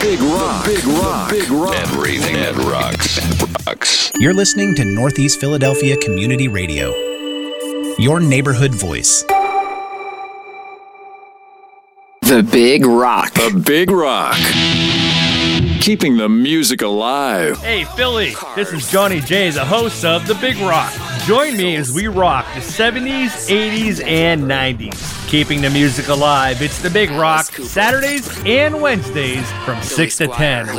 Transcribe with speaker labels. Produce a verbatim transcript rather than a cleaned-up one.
Speaker 1: Big Rock. The Big Rock. The Big Rock. Everything that rocks. Rocks.
Speaker 2: You're listening to Northeast Philadelphia Community Radio. Your neighborhood voice.
Speaker 3: The Big Rock.
Speaker 1: The Big Rock. Keeping the music alive.
Speaker 4: Hey, Philly. This is Johnny J, the host of The Big Rock. Join me as we rock the seventies, eighties, and nineties. Keeping the music alive. It's The Big Rock, Saturdays and Wednesdays from six to ten.